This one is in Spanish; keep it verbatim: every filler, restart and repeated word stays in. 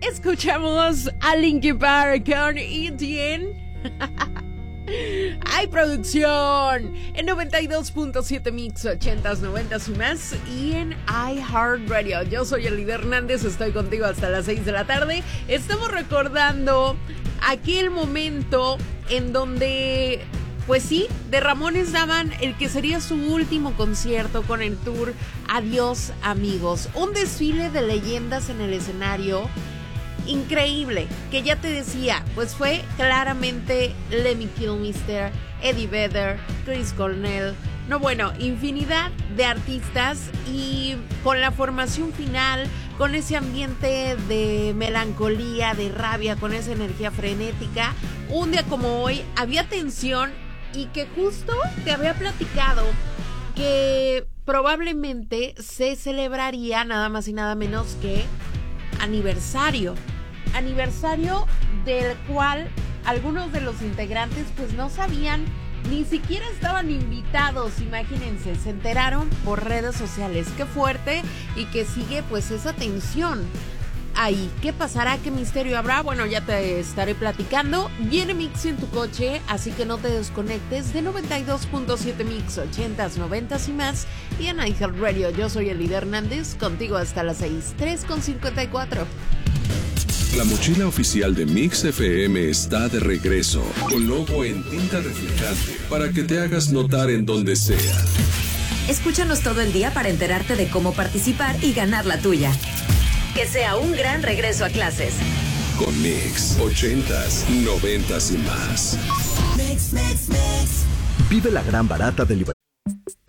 Escuchamos a Linkin Park con Etienne. ¡Hay producción! En noventa y dos punto siete Mix, ochentas, noventas y más. Y en iHeartRadio. Yo soy Elida Hernández, estoy contigo hasta las seis de la tarde. Estamos recordando aquel momento en donde, pues sí, de Ramones daban el que sería su último concierto con el tour Adiós Amigos. Un desfile de leyendas en el escenario increíble, que ya te decía, pues fue claramente Lemmy Kilmister, Eddie Vedder, Chris Cornell, no bueno, infinidad de artistas, y con la formación final, con ese ambiente de melancolía, de rabia, con esa energía frenética. Un día como hoy había tensión, y que justo te había platicado que probablemente se celebraría nada más y nada menos que aniversario. Aniversario del cual algunos de los integrantes pues no sabían, ni siquiera estaban invitados, imagínense, se enteraron por redes sociales. Qué fuerte, y que sigue pues esa tensión ahí. ¿Qué pasará? ¿Qué misterio habrá? Bueno, ya te estaré platicando. Viene Mix en tu coche, así que no te desconectes de noventa y dos punto siete Mix, ochentas, noventas y más. Y en iHeartRadio, yo soy Elida Hernández, contigo hasta las seis, tres con cincuenta y cuatro. La mochila oficial de Mix F M está de regreso, con logo en tinta reflejante, para que te hagas notar en donde sea. Escúchanos todo el día para enterarte de cómo participar y ganar la tuya. Que sea un gran regreso a clases. Con Mix, ochentas, noventas y más. Mix, mix, mix. Vive la gran barata de Libertad.